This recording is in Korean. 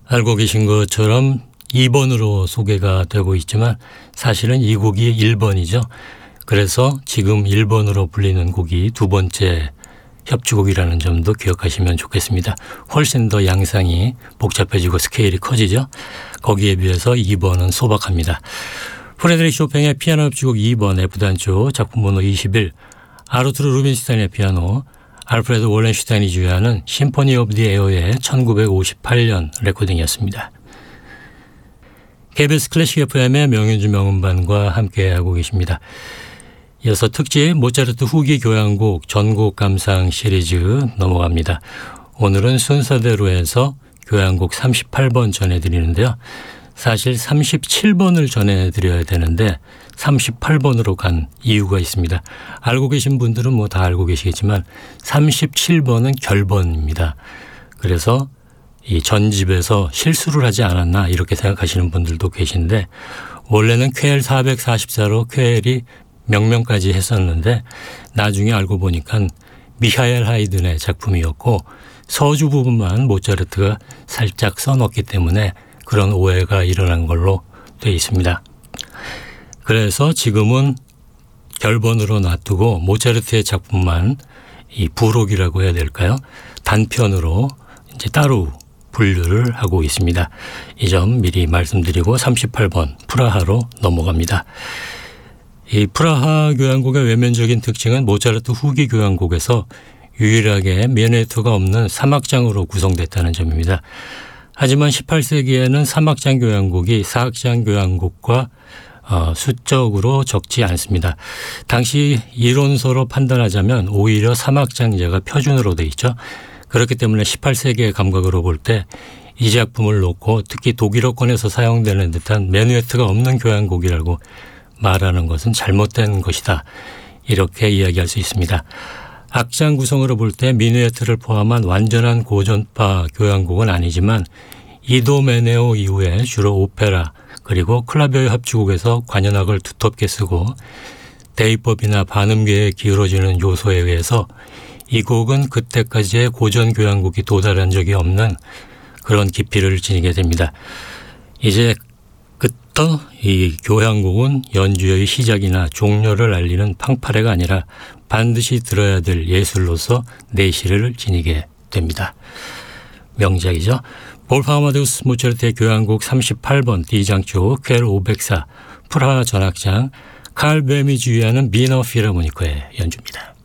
알고 계신 것처럼 2번으로 소개가 되고 있지만 사실은 이 곡이 1번이죠. 그래서 지금 1번으로 불리는 곡이 두 번째 협주곡이라는 점도 기억하시면 좋겠습니다. 훨씬 더 양상이 복잡해지고 스케일이 커지죠. 거기에 비해서 2번은 소박합니다. 프레드릭 쇼팽의 피아노 협주곡 2번 F단조 작품 번호 21, 아르투르 루빈슈타인의 피아노, 알프레드 월렌슈타인이 주요하는 심포니 오브 디 에어의 1958년 레코딩이었습니다. KBS 클래식 FM의 명윤주 명음반과 함께하고 계십니다. 이어서 특집 모차르트 후기 교향곡 전곡 감상 시리즈 넘어갑니다. 오늘은 순서대로 해서 교향곡 38번 전해드리는데요. 사실 37번을 전해드려야 되는데 38번으로 간 이유가 있습니다. 알고 계신 분들은 뭐 다 알고 계시겠지만 37번은 결번입니다. 그래서 이 전집에서 실수를 하지 않았나 이렇게 생각하시는 분들도 계신데 원래는 쾌엘 444로 쾌엘이 명명까지 했었는데 나중에 알고 보니까 미하엘 하이든의 작품이었고 서주 부분만 모차르트가 살짝 써넣었기 때문에 그런 오해가 일어난 걸로 되어 있습니다. 그래서 지금은 결번으로 놔두고 모차르트의 작품만 이 부록이라고 해야 될까요? 단편으로 이제 따로 분류를 하고 있습니다. 이 점 미리 말씀드리고 38번 프라하로 넘어갑니다. 이 프라하 교향곡의 외면적인 특징은 모차르트 후기 교향곡에서 유일하게 미네토가 없는 3악장으로 구성됐다는 점입니다. 하지만 18세기에는 3악장 교향곡이 4악장 교향곡과 수적으로 적지 않습니다. 당시 이론서로 판단하자면 오히려 3악장제가 표준으로 돼 있죠. 그렇기 때문에 18세기의 감각으로 볼 때 이 작품을 놓고 특히 독일어권에서 사용되는 듯한 메누에트가 없는 교향곡이라고 말하는 것은 잘못된 것이다. 이렇게 이야기할 수 있습니다. 악장 구성으로 볼 때 미누에트를 포함한 완전한 고전파 교향곡은 아니지만 이도메네오 이후에 주로 오페라 그리고 클라베오 협주곡에서 관현악을 두텁게 쓰고 대입법이나 반음계에 기울어지는 요소에 의해서 이 곡은 그때까지의 고전 교향곡이 도달한 적이 없는 그런 깊이를 지니게 됩니다. 이제부터 이 교향곡은 연주의 시작이나 종료를 알리는 팡파레가 아니라 반드시 들어야 될 예술로서 내실을 지니게 됩니다. 명작이죠. 볼프 아마데우스 모차르트의 교향곡 38번 D장조 퀘르 504 프라하 전악장 칼 뱀이 주의하는 비너 필하모니커의 연주입니다.